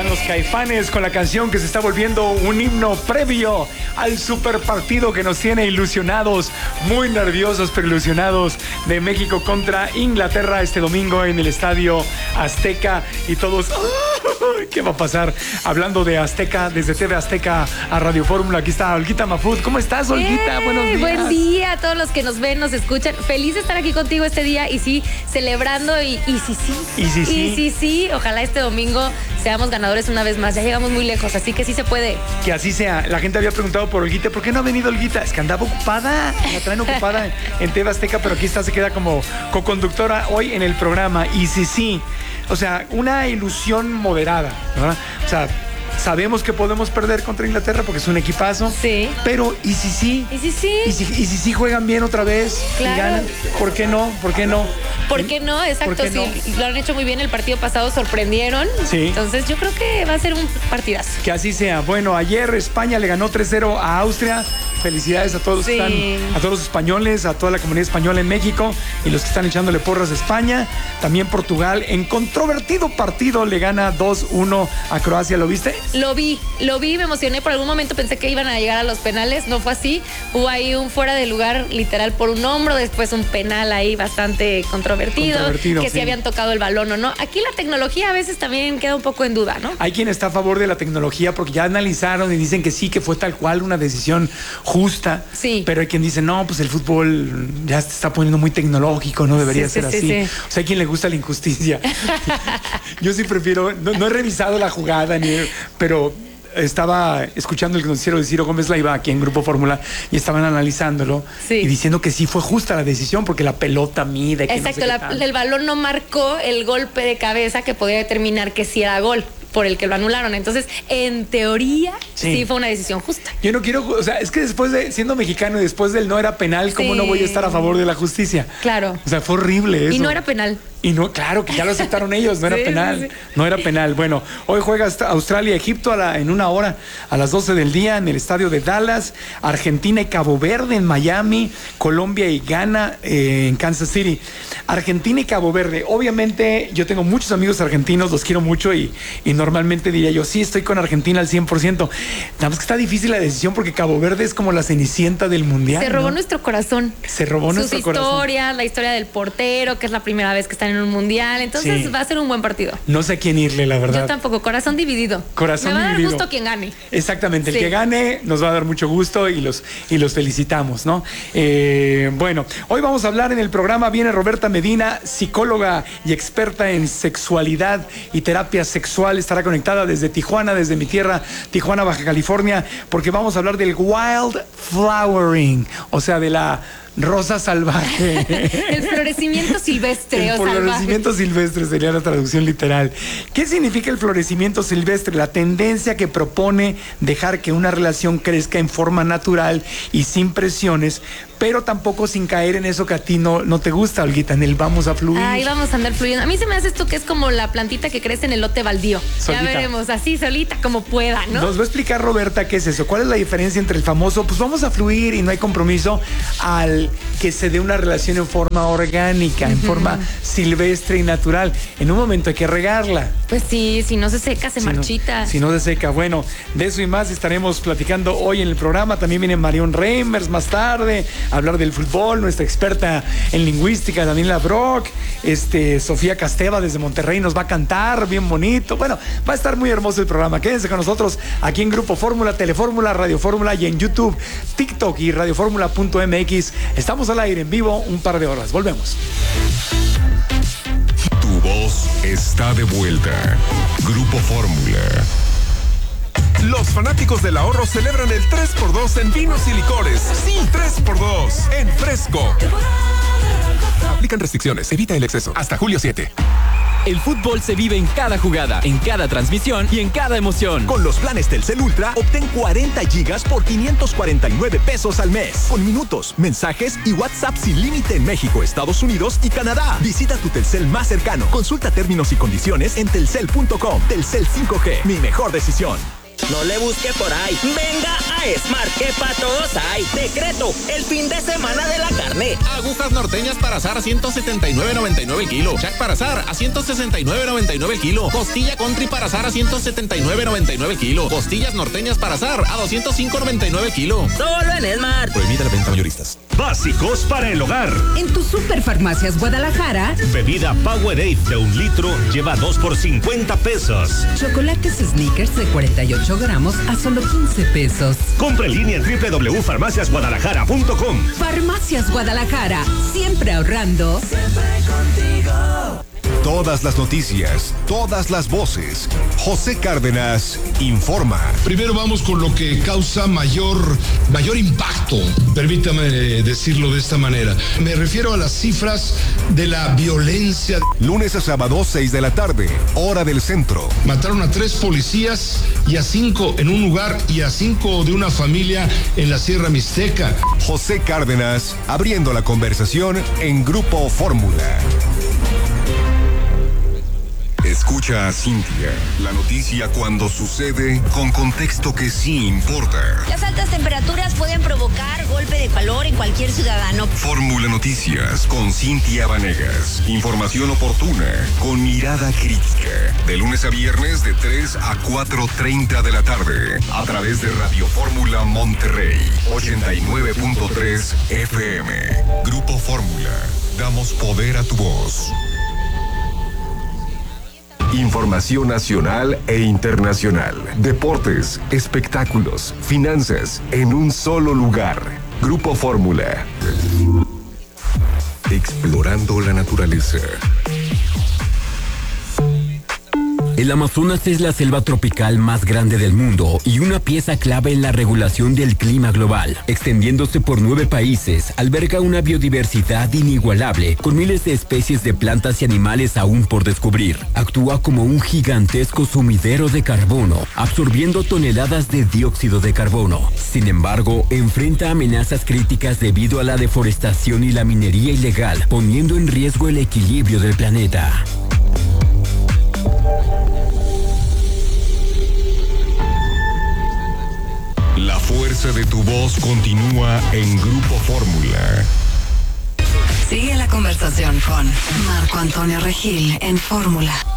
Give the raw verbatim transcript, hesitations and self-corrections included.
están los Caifanes con la canción que se está volviendo un himno previo al super partido que nos tiene ilusionados, muy nerviosos pero ilusionados, de México contra Inglaterra este domingo en el Estadio Azteca. Y todos, ¿qué va a pasar? Hablando de Azteca, desde T V Azteca a Radio Fórmula, aquí está Olguita Mafut. ¿Cómo estás, Olguita? ¡Eh! Buenos días. Buen día a todos los que nos ven, nos escuchan. Feliz de estar aquí contigo este día y sí, celebrando y, y sí, sí. Y sí, sí. Y sí, sí. Ojalá este domingo seamos ganadores una vez más. Ya llegamos muy lejos, así que sí se puede. Que así sea. La gente había preguntado por Olguita. ¿Por qué no ha venido Olguita? Es que andaba ocupada. La traen ocupada en T V Azteca, pero aquí está, se queda como co-conductora hoy en el programa. Y sí, sí. O sea, una ilusión moderada, ¿verdad? O sea, sabemos que podemos perder contra Inglaterra porque es un equipazo. Sí. Pero, ¿y si sí? ¿Y si sí? ¿Y si, y si sí juegan bien otra vez? Claro. Y ganan? ¿Por qué no? ¿Por qué no? ¿Por qué no? Exacto, ¿Por qué no? sí. Lo han hecho muy bien. El partido pasado sorprendieron. Sí. Entonces yo creo que va a ser un partidazo. Que así sea. Bueno, ayer España le ganó tres cero a Austria. Felicidades a todos los Sí. que están, a todos los españoles, a toda la comunidad española en México y los que están echándole porras a España. También Portugal, en controvertido partido, le gana dos uno a Croacia. ¿Lo viste? Lo vi, lo vi, me emocioné. Por algún momento pensé que iban a llegar a los penales. No fue así. Hubo ahí un fuera de lugar literal por un hombro. Después un penal ahí bastante controvertido. Controvertido, que sí. si habían tocado el balón o no. Aquí la tecnología a veces también queda un poco en duda, ¿no? Hay quien está a favor de la tecnología porque ya analizaron y dicen que sí, que fue tal cual una decisión justa. Sí. Pero hay quien dice, no, pues el fútbol ya se está poniendo muy tecnológico, no debería Sí, ser sí, así. sí, sí. O sea, hay quien le gusta la injusticia. Yo sí prefiero, no, no he revisado la jugada, ni, pero estaba escuchando el noticiero de Ciro Gómez Leiva aquí en Grupo Fórmula y estaban analizándolo Sí. y diciendo que sí fue justa la decisión porque la pelota mide. Que Exacto, no sé la- qué tal. el balón no marcó el golpe de cabeza que podía determinar que sí era gol, por el que lo anularon. Entonces, en teoría, Sí. sí, fue una decisión justa. Yo no quiero, o sea, es que después de, siendo mexicano y después del no era penal, ¿cómo Sí. no voy a estar a favor de la justicia? Claro. O sea, fue horrible eso. Y no era penal. Y no, claro, que ya lo aceptaron ellos, no era Sí, penal, sí, sí. no era penal. Bueno, hoy juega hasta Australia-Egipto a la- en una hora, a las doce del día, en el estadio de Dallas, Argentina y Cabo Verde en Miami, Colombia y Ghana eh, en Kansas City. Argentina y Cabo Verde, obviamente yo tengo muchos amigos argentinos, los quiero mucho y, y normalmente diría yo, sí, estoy con Argentina al cien por ciento. Nada más que está difícil la decisión porque Cabo Verde es como la cenicienta del mundial. Se robó ¿no? nuestro corazón. Se robó Sus nuestro corazón. historias, la historia del portero, que es la primera vez que están en un mundial. Entonces Sí. va a ser un buen partido. No sé a quién irle, la verdad. Yo tampoco, corazón dividido. Corazón Me va a dar dividido. gusto quien gane. Exactamente, el Sí. que gane nos va a dar mucho gusto y los, y los felicitamos, ¿no? Eh, bueno, hoy vamos a hablar en el programa, viene Roberta Medina, psicóloga y experta en sexualidad y terapia sexual, estará conectada desde Tijuana, desde mi tierra, Tijuana, Baja California, porque vamos a hablar del wild flowering, o sea, de la rosa salvaje. El florecimiento silvestre El o salvaje. florecimiento silvestre sería la traducción literal. ¿Qué significa el florecimiento silvestre? La tendencia que propone dejar que una relación crezca en forma natural y sin presiones, pero tampoco sin caer en eso que a ti no, no te gusta, Olguita, en el vamos a fluir. Ahí vamos a andar fluyendo. A mí se me hace esto que es como la plantita que crece en el lote baldío. Solita. Ya veremos, así solita como pueda, ¿no? Nos va a explicar Roberta qué es eso, cuál es la diferencia entre el famoso, pues vamos a fluir y no hay compromiso, al que se dé una relación en forma orgánica, en forma silvestre y natural. En un momento hay que regarla. Pues sí, si no se seca, se Si no- marchita. Si no se seca. Bueno, de eso y más estaremos platicando hoy en el programa. También viene Marion Reimers más tarde a hablar del fútbol, nuestra experta en lingüística, Daniela Brock. Este, Sofía Casteva desde Monterrey nos va a cantar bien bonito. Bueno, va a estar muy hermoso el programa. Quédense con nosotros aquí en Grupo Fórmula, Telefórmula, Radio Fórmula y en YouTube, TikTok y radiofórmula punto m x. Estamos al aire en vivo un par de horas. Volvemos. Tu voz está de vuelta. Grupo Fórmula. Los fanáticos del ahorro celebran el tres por dos en vinos y licores. Sí, tres por dos en Fresco. Aplican restricciones, evita el exceso. Hasta julio siete. El fútbol se vive en cada jugada, en cada transmisión y en cada emoción. Con los planes Telcel Ultra, obtén cuarenta gigas por quinientos cuarenta y nueve pesos al mes. Con minutos, mensajes y WhatsApp sin límite en México, Estados Unidos y Canadá. Visita tu Telcel más cercano. Consulta términos y condiciones en telcel punto com. Telcel cinco G, mi mejor decisión. No le busque por ahí. Venga a A Smart, que para todos hay. Decreto, el fin de semana de la carne. Agujas norteñas para asar a ciento setenta y nueve noventa y nueve el kilo. Jack para asar a ciento sesenta y nueve noventa y nueve el kilo. Costilla country para asar a ciento setenta y nueve noventa y nueve el kilo. Costillas norteñas para asar a doscientos cinco noventa y nueve el kilo. Solo en Smart. Prohibida la venta mayoristas. Básicos para el hogar. En tu Superfarmacias Guadalajara. Bebida Powerade de un litro lleva dos por cincuenta pesos. Chocolates Snickers de cuarenta y ocho gramos a solo quince pesos. Compra en línea en doble u doble u doble u punto farmacias guadalajara punto com. Farmacias Guadalajara, siempre ahorrando. Siempre contigo. Todas las noticias, todas las voces. José Cárdenas informa. Primero vamos con lo que causa mayor, mayor impacto, permítame decirlo de esta manera. Me refiero a las cifras de la violencia. Lunes a sábado, seis de la tarde, hora del centro. Mataron a tres policías y a cinco en un lugar y a cinco de una familia en la Sierra Mixteca. José Cárdenas, abriendo la conversación en Grupo Fórmula. Escucha a Cintia, la noticia cuando sucede con contexto que sí importa. Las altas temperaturas pueden provocar golpe de calor en cualquier ciudadano. Fórmula Noticias con Cintia Vanegas. Información oportuna con mirada crítica. De lunes a viernes de tres a cuatro treinta de la tarde. A través de Radio Fórmula Monterrey. ochenta y nueve punto tres F M. Grupo Fórmula. Damos poder a tu voz. Información nacional e internacional. Deportes, espectáculos, finanzas, en un solo lugar. Grupo Fórmula. Explorando la naturaleza. El Amazonas es la selva tropical más grande del mundo y una pieza clave en la regulación del clima global. Extendiéndose por nueve países, alberga una biodiversidad inigualable, con miles de especies de plantas y animales aún por descubrir. Actúa como un gigantesco sumidero de carbono, absorbiendo toneladas de dióxido de carbono. Sin embargo, enfrenta amenazas críticas debido a la deforestación y la minería ilegal, poniendo en riesgo el equilibrio del planeta. La fuerza de tu voz continúa en Grupo Fórmula. Sigue la conversación con Marco Antonio Regil en Fórmula.